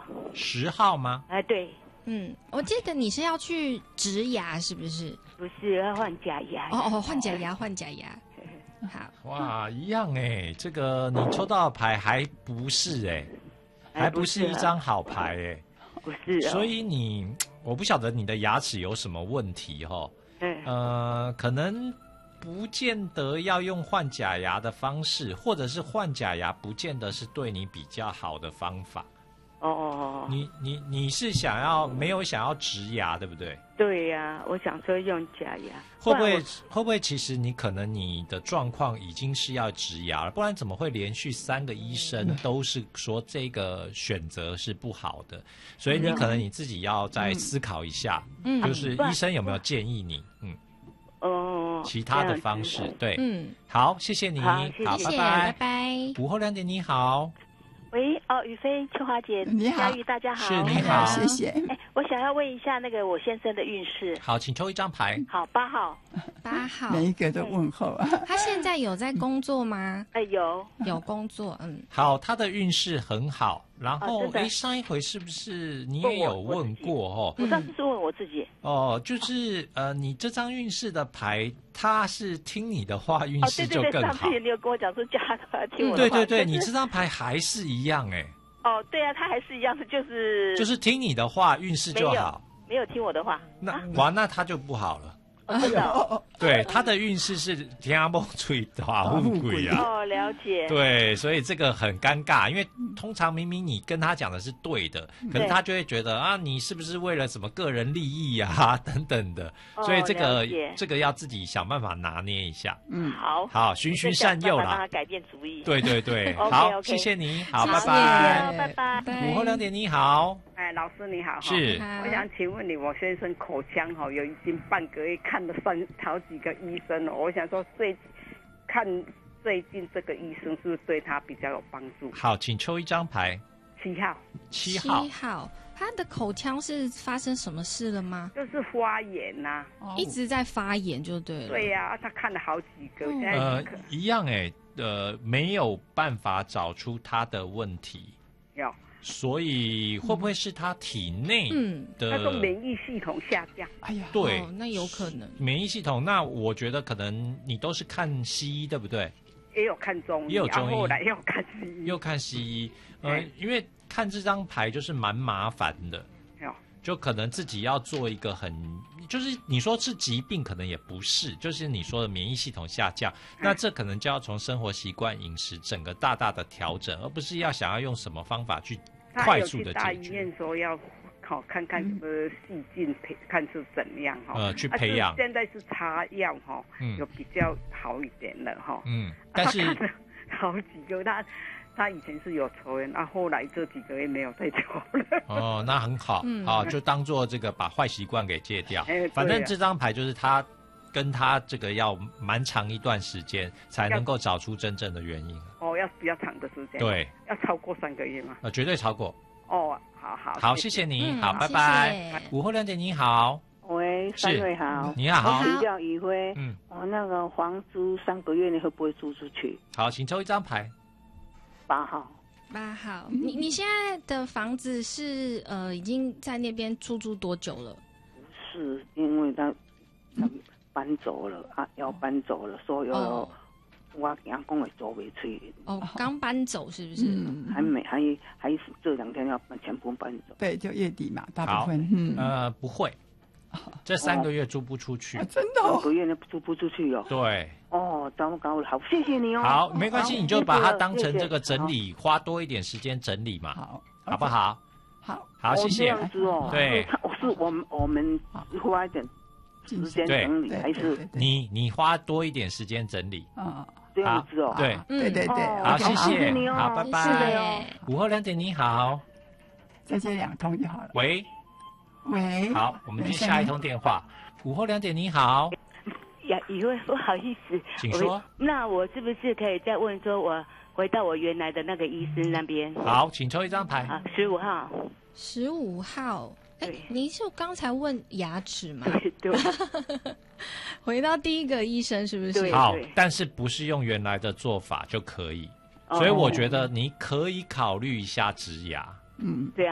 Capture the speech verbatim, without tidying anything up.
十号吗？ 哎、对， 嗯，我记得你是要去植牙，是不是？ 不是要换假牙。 哦哦，换假牙，换假牙。好， 哇，一样哎，这个你抽到的牌还不是哎，还不是一张好牌哎， 不是、哦， 所以你我不晓得你的牙齿有什么问题哈、哦， 嗯， 呃，可能不见得要用换假牙的方式，或者是换假牙不见得是对你比较好的方法。 哦哦哦， 你你你是想要没有想要植牙对不对？ 对呀、啊，我想说用假牙， 会不会会不会其实你可能你的状况已经是要植牙了，不然怎么会连续三个医生都是说这个选择是不好的？所以你可能你自己要再思考一下， 嗯， 就是医生有没有建议你，嗯， 哦， 其他的方式，对， 嗯， 好，谢谢你， 好谢谢好， 谢谢， 拜拜拜。 午后两点你好， 喂，哦，宇飞、秋华姐、 你好佳玉，大家好。 是你好谢谢。 哎，我想要问一下那个我先生的运势。 好，请抽一张牌。 好，八号。 八号， 每一个都问候啊。 他现在有在工作吗？ 哎，有。 有工作，嗯， 好，他的运势很好。然后， 哦真的哎、上一回是不是你也有问过哦？ 我上次是问我自己。 哦，就是呃，你这张运势的牌，他是听你的话，运哦， 势对对对， 就更好。 上次你有跟我讲说叫他听我的话。 对对对， 但是你这张牌还是一样哎， 哦，对啊，他还是一样的，就是就是听你的话，运势就好。 没有听我的话。 那啊哇，那他就不好了。 哦真的哦。 哦对，他的运势是天不吹大富贵啊。 哦，了解。 对，所以这个很尴尬，因为通常明明你跟他讲的是对的，可是他就会觉得啊，你是不是为了什么个人利益啊等等的， 哦所以这个了解这个要自己想办法拿捏一下。 嗯， 好。 好，循循善诱啦让他。改变主意。 对对对， OK， 好， OK 谢谢你，好， 谢谢拜拜。 好，拜拜。 拜午后两点你好， 哎，老师你好。 是好我想请问你，我先生口腔哈有已经半个月看了三好几个医生了，我想说最看最近这个医生是不是对他比较有帮助？ 好，请抽一张牌， 七号七号七。号，他的口腔是发生什么事了吗？ 就是发炎呐、 哦一直在发炎就对了。 对呀、他看了好几个，现在呃可， 一样哎，呃，没有办法找出他的问题， 有。 所以会不会是他体内嗯， 的？ 他说免疫系统下降。 哎呀， 对哦，那有可能。 免疫系统，那我觉得可能你都是看西医，对不对？ 也有看中医， 也有中医然后后来又看西医， 又看西医，呃哎， 因为看这张牌就是蛮麻烦的， 有就可能自己要做一个很，就是你说是疾病，可能也不是，就是你说的免疫系统下降，那这可能就要从生活习惯、饮食整个大大的调整，而不是要想要用什么方法去他快速有去大的解决。 医院说要好看看什么细菌培，看是怎样哈。 呃去啊培养是现在是擦药哈， 嗯有比较好一点了哈。 嗯，但是他看了好几个，他他以前是有抽烟，啊，后来这几个月没有再抽了。 哦，那很好， 嗯好，就当做这个把坏习惯给戒掉。 哎对啊反正这张牌就是他跟他这个要蛮长一段时间才能够找出真正的原因。 哦，要比较长的时间。， 对， 要超过三个月吗？ 呃，绝对超过。 哦，好好。 好，谢谢你， 嗯好，拜谢拜谢。 午后两点你好， 喂，三是位好， 你好我请教宇辉， 嗯， 我那个房租三个月你会不会租出去？ 好，请抽一张牌。 八号， 八号，你你现在的房子是呃已经在那边出租多久了？ 是因为他他搬走了啊，要搬走了，所以哦我员工会租不出去， 哦，刚搬走是不是？ 嗯， 还没还还是这两天要把全部搬走。 对，就月底嘛，大好部分，嗯， 呃，不会，这三个月租不出去啊。真的哦， 三个月呢租不出去哦。 对， 哦，糟糕了，好，谢谢你哦。 好，没关系， 好你就把它当成谢谢这个整理，花多一点时间整理嘛， 好， 好不？好？ 好， 好，谢哦这谢。 样子哦。 对是他，是我们我们花一点时间对整理， 对还是对对对你你花多一点时间整理。 啊， 这样子哦。 对， 嗯对对对， 哦好， OK， 谢谢你，哦好，拜谢拜。 谢。 午后两点你好， 再接两通就好了。 喂， 喂， 好，我们接下一通电话。午后两点你好， 呀，以为不好意思， 请说。 那我是不是可以再问说，我回到我原来的那个医生那边？ 好，请抽一张牌。 啊，十五号。 十五号，哎对， 您是刚才问牙齿吗？ 对回到第一个医生是不是？ 对好，但是不是用原来的做法就可以， 哦所以我觉得你可以考虑一下植牙。 嗯， 这样。